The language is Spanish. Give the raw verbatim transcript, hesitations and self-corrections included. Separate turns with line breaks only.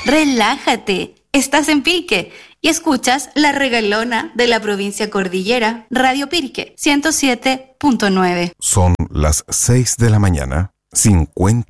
Relájate, estás en Pirque y escuchas La Regalona de la provincia cordillera, Radio Pirque ciento siete punto nueve.
Son las seis de la mañana, cincuenta